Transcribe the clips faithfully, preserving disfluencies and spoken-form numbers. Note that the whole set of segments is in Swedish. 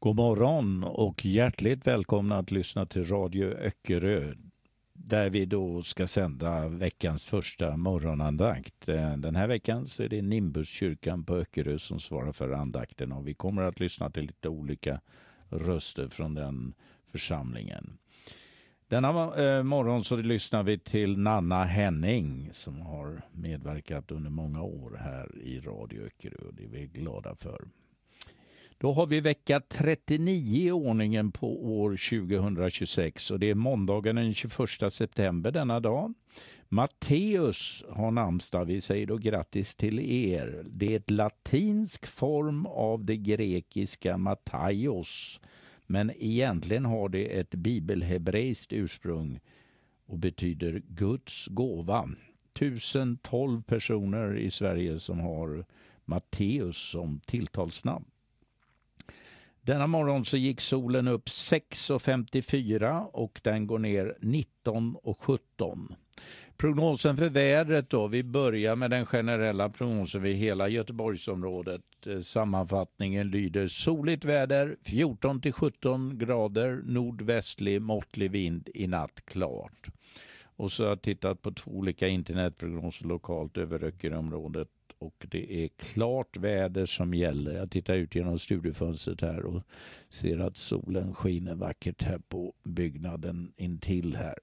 God morgon och hjärtligt välkomna att lyssna till Radio Öckerö där vi då ska sända veckans första morgonandakt. Den här veckan så är det Nimbuskyrkan på Öckerö som svarar för andakten och vi kommer att lyssna till lite olika röster från den församlingen. Denna eh, morgon så lyssnar vi till Nanna Henning som har medverkat under många år här i Radio Öckerö och det är vi glada för. Då har vi vecka trettionio i ordningen på år tjugohundratjugosex och det är måndagen den tjugoförsta september denna dag. Matteus har namnsdag, vi säger då grattis till er. Det är ett latinsk form av det grekiska Mattaios, men egentligen har det ett bibelhebreiskt ursprung och betyder Guds gåva. tusen tolv personer i Sverige som har Matteus som tilltalsnamn. Denna morgon så gick solen upp sex femtiofyra och den går ner nitton sjutton. Prognosen för vädret då, vi börjar med den generella prognosen vid hela Göteborgsområdet. Sammanfattningen lyder soligt väder, fjorton till sjutton grader, nordvästlig måttlig vind i natt klart. Och så har jag tittat på två olika internetprognoser lokalt över Öckeröområdet. Och det är klart väder som gäller. Jag tittar ut genom studiofönstret här och ser att solen skiner vackert här på byggnaden intill här.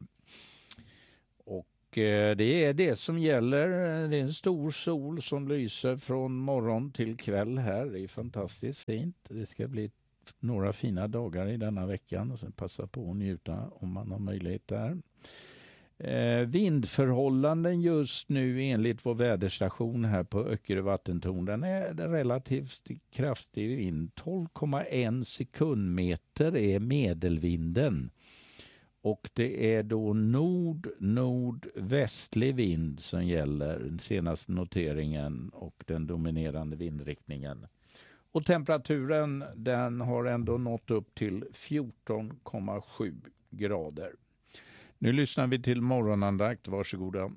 Och eh, det är det som gäller. Det är en stor sol som lyser från morgon till kväll här. Det är fantastiskt fint. Det ska bli några fina dagar i denna veckan och sen passa på att njuta om man har möjlighet där. Eh, vindförhållanden just nu enligt vår väderstation här på Öckerö vattentorn, den är relativt kraftig vind. tolv komma en sekundmeter är medelvinden och det är då nord-nordvästlig vind som gäller den senaste noteringen och den dominerande vindriktningen. Och temperaturen den har ändå nått upp till fjorton komma sju grader. Nu lyssnar vi till morgonandakt. Varsågoda.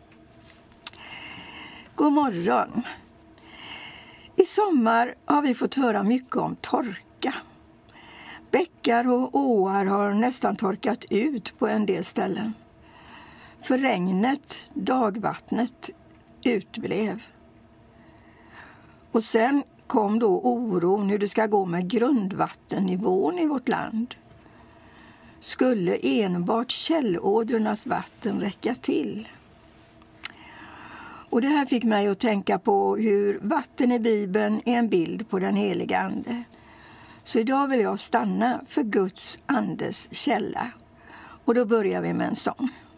God morgon. I sommar har vi fått höra mycket om torka. Bäckar och åar har nästan torkat ut på en del ställen. För regnet, dagvattnet, utblev. Och sen kom då oron hur det ska gå med grundvattennivån i vårt land. Skulle enbart källådrornas vatten räcka till? Och det här fick mig att tänka på hur vatten i Bibeln är en bild på den heliga ande. Så idag vill jag stanna för Guds andes källa. Och då börjar vi med en sång.